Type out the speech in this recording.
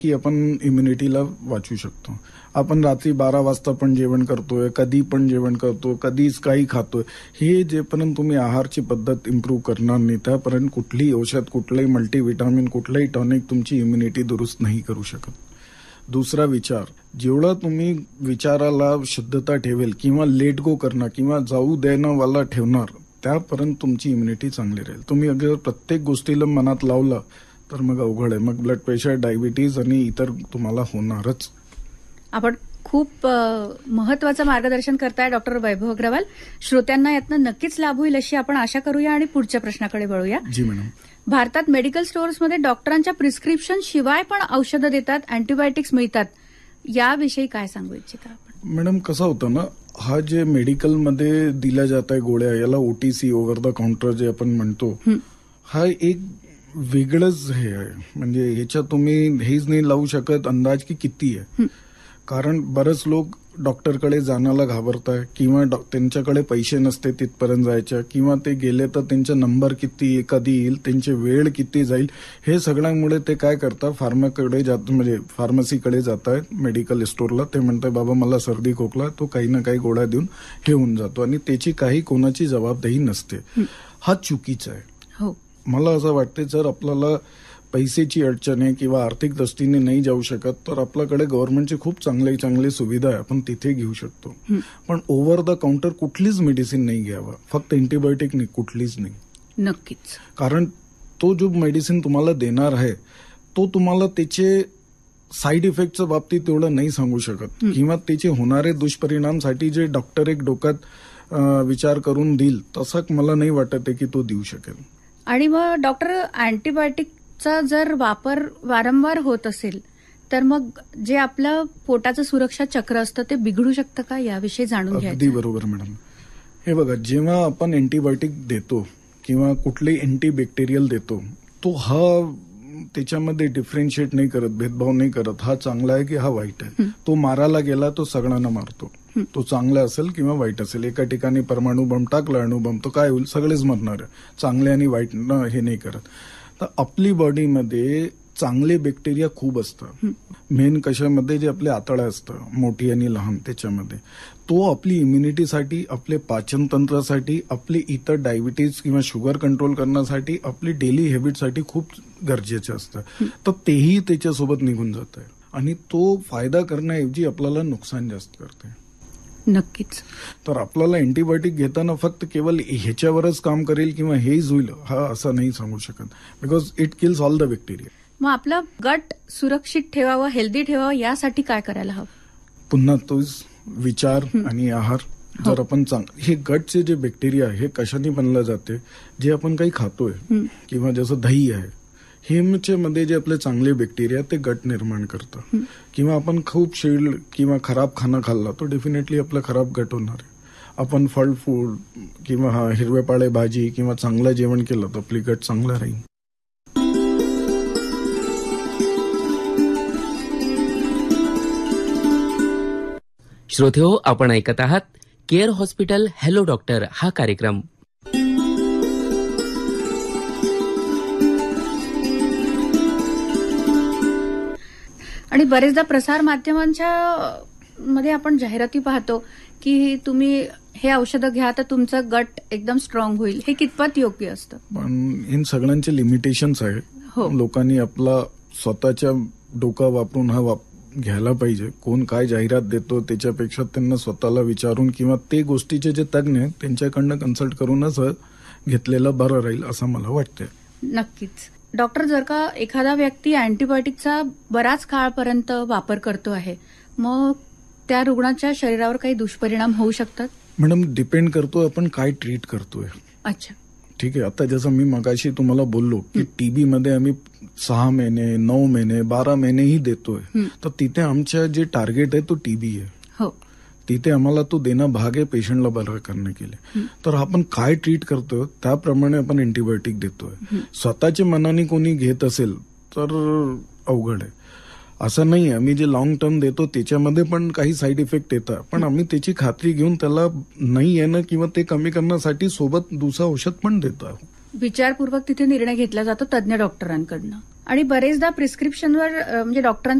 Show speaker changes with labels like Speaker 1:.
Speaker 1: की आपण इम्युनिटीला वाचू शकतो. आपण रात्री 12 वाजता पण जेवण करतोय, कधी पण जेवण करतो, कधीच काही खातोय. हे जेपर्यंत तुम्ही आहारची पद्धत इम्प्रूव्ह करणार नाही त्यापर्यंत कुठलीही औषध, कुठलंही मल्टीव्हिटॅमिन, कुठलंही टॉनिक तुमची इम्युनिटी दुरुस्त नाही करू शकत. दुसरा विचार, जेवढा तुम्ही विचाराला शुद्धता ठेवेल किंवा लेट गो करणार किंवा जाऊ देणं वाला ठेवणार त्यापर्यंत तुमची इम्युनिटी चांगली राहील. तुम्ही अगर प्रत्येक गोष्टीला मनात लावला तर मग अवघड आहे. मग ब्लड प्रेशर, डायबिटीज आणि इतर तुम्हाला होणारच.
Speaker 2: आपण खूप महत्वाचं मार्गदर्शन करताय डॉक्टर वैभव अग्रवाल. श्रोत्यांना यातनं नक्कीच लाभ होईल अशी आपण आशा करूया आणि पुढच्या प्रश्नाकडे वळूया.
Speaker 1: जी मॅडम.
Speaker 2: भारतात मेडिकल स्टोअर्समध्ये डॉक्टरांच्या प्रिस्क्रिप्शन शिवाय पण औषधं देतात, अँटीबायोटिक्स मिळतात. याविषयी काय सांगू इच्छिता आपण?
Speaker 1: मॅडम कसं होतं ना, हा जे मेडिकलमध्ये दिल्या जात आहे गोळ्या, याला ओटीसी, ओव्हर द काउंटर जे आपण म्हणतो, हा एक वेगळंच हे आहे. म्हणजे ह्याच्यात तुम्ही हेच नाही लावू शकत अंदाज की किती आहे. कारण बरेच लोक डॉक्टरकडे जाण्याला घाबरताय किंवा त्यांच्याकडे पैसे नसते तिथपर्यंत जायच्या, किंवा ते गेले तर त्यांचा नंबर किती, कधी येईल, त्यांची वेळ किती जाईल, हे सगळ्यामुळे ते काय करतात, फार्मसीकडे जात आहेत, मेडिकल स्टोअरला. ते म्हणतात बाबा मला सर्दी खोकला, तो काही ना काही गोळ्या देऊन हे होऊन जातो आणि त्याची काही कोणाची जबाबदारी नसते. हा चुकीचा आहे.
Speaker 2: हो,
Speaker 1: मला असं वाटतं जर आपल्याला पैसेची अडचण आहे किंवा आर्थिक दृष्टीने नाही जाऊ शकत तर आपल्याकडे गव्हर्नमेंटची खूप चांगली सुविधा आहे, आपण तिथे घेऊ शकतो. पण ओव्हर द काउंटर कुठलीच मेडिसिन नाही घ्यावं, फक्त अँटीबायोटिक नाही, कुठलीच नाही.
Speaker 2: नक्कीच.
Speaker 1: कारण तो जो मेडिसिन तुम्हाला देणार आहे तो तुम्हाला त्याचे साईड इफेक्टच्या बाबतीत तेवढं नाही सांगू शकत, किंवा त्याचे होणारे दुष्परिणामसाठी जे डॉक्टर एक डोक्यात विचार करून देईल तसं मला नाही वाटत आहे की तो देऊ शकेल.
Speaker 2: आणि मग डॉक्टर, अँटीबायोटिकचा जर वापर वारंवार होत असेल तर मग जे आपलं पोटाचं सुरक्षा चक्र असतं ते बिघडू शकतं का, याविषयी जाणून घ्या.
Speaker 1: अगदी बरोबर मॅडम. हे बघा, जेव्हा आपण अँटीबायोटिक देतो किंवा कुठलेही अँटीबॅक्टेरियल देतो, तो हा त्याच्यामध्ये डिफरेन्शिएट नाही करत, भेदभाव नाही करत, हा चांगला आहे की हा वाईट आहे. तो मारायला गेला तो सगळ्यांना मारतो, तो चांगला असेल किंवा वाईट असेल. एका ठिकाणी परमाणु बॉम्ब टाकला, अणुबॉम्ब, तो काय होईल, सगळेच मरणार आहे. चांगले आणि वाईट हे नाही करत. तर आपली बॉडीमध्ये चांगले बॅक्टेरिया खूप असतात. मेन कशामध्ये, जे आपले आतड्या असतं, मोठी आणि लहान, त्याच्यामध्ये तो आपली इम्युनिटीसाठी, आपले पाचन तंत्रासाठी, आपले इतर डायबिटीज किंवा शुगर कंट्रोल करण्यासाठी, आपली डेली हॅबिटसाठी खूप गरजेचे असतं. तर तेही त्याच्यासोबत निघून जात आहे आणि तो फायदा करण्याऐवजी आपल्याला नुकसान जास्त करते.
Speaker 2: नक्कीच.
Speaker 1: तर आपल्याला अँटीबायोटिक घेताना फक्त केवळ ह्याच्यावरच काम करेल किंवा हेच होईल हा असं नाही सांगू शकत, because it kills all the bacteria.
Speaker 2: मग आपलं गट सुरक्षित ठेवावं, हेल्दी ठेवावं, यासाठी काय करायला हवं?
Speaker 1: पुन्हा तोच विचार आणि आहार. जर आपण हे गटचे जे बॅक्टेरिया हे कशाने बनलं जाते, जे आपण काही खातोय किंवा जसं दही आहे, मध्ये जे आपले चांगले बॅक्टेरिया ते गट निर्माण करतात. किंवा आपण खूप शीळ किंवा खराब खाणं खाल्ला तो डेफिनेटली आपलं खराब गट होणार आहे. आपण फळ फूड किंवा हिरवे पाळे भाजी किंवा चांगलं जेवण केलं तर आपली गट चांगला राहील.
Speaker 3: श्रोतेहो, आपण ऐकत आहात केअर हॉस्पिटल हॅलो डॉक्टर हा कार्यक्रम.
Speaker 2: आणि बरेचदा प्रसार माध्यमांच्या मध्ये आपण जाहिराती पाहतो की तुम्ही हे औषधं घ्या तर तुमचं गट एकदम स्ट्रॉंग होईल. हे कितपत योग्य असतं?
Speaker 1: पण इन सगळ्यांचे लिमिटेशन्स आहेत. लोकांनी आपला स्वतःच्या डोकं वापरून हा घ्यायला पाहिजे. कोण काय जाहिरात देतो त्याच्यापेक्षा त्यांना स्वतःला विचारून किंवा ते गोष्टीचे जे तज्ञ आहेत त्यांच्याकडनं कन्सल्ट करूनच घेतलेलं बरं राहील असं मला वाटतंय.
Speaker 2: नक्कीच. डॉक्टर, जर का एखादा व्यक्ती अँटीबायोटिकचा बराच काळपर्यंत वापर करतो आहे, मग त्या रुग्णाच्या शरीरावर काही दुष्परिणाम होऊ शकतात?
Speaker 1: मॅडम, डिपेंड करतो आपण काय ट्रीट करतोय.
Speaker 2: अच्छा,
Speaker 1: ठीक आहे. आता जसं मी मगाशी तुम्हाला बोललो की टीबी मध्ये आम्ही 6 महिने, 9 महिने, 12 महिनेही देतोय, तर तिथे आमच्या जे टार्गेट आहे तो टीबी आहे.
Speaker 2: हो,
Speaker 1: तिथे आम्हाला तो देणं भाग आहे पेशंटला बरं करणे केले. तर आपण काय ट्रीट करतोय त्याप्रमाणे आपण अँटीबायोटिक देतोय. स्वतःच्या मनाने कोणी घेत असेल तर अवघड आहे. असं नाही, आम्ही जे लॉंग टर्म देतो त्याच्यामध्ये पण काही साईड इफेक्ट येतात, पण आम्ही त्याची खात्री घेऊन त्याला नाही येणं किंवा ते कमी करण्यासाठी सोबत दुसरं औषध पण देतो.
Speaker 2: विचारपूर्वक तिथे निर्णय घेतला जातो तज्ञ डॉक्टरांकडनं. आणि बरेचदा प्रिस्क्रिप्शनवर म्हणजे डॉक्टरांच्या